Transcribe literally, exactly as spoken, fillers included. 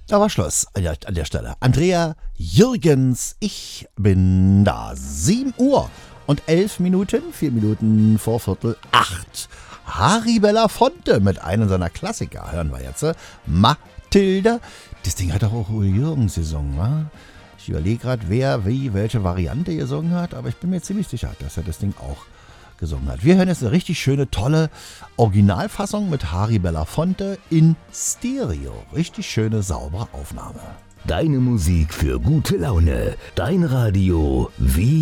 Da war Schluss an der, an der Stelle. Andrea Jürgens, ich bin da. sieben Uhr und elf Minuten, vier Minuten vor Viertel acht. Harry Belafonte mit einem seiner Klassiker, hören wir jetzt. Mathilde. Das Ding hat doch auch Uwe Jürgens gesungen, wa? Ich überlege gerade, wer, wie, welche Variante gesungen hat, aber ich bin mir ziemlich sicher, dass er das Ding auch gesungen hat. Wir hören jetzt eine richtig schöne, tolle Originalfassung mit Harry Belafonte in Stereo. Richtig schöne, saubere Aufnahme. Deine Musik für gute Laune. Dein Radio wie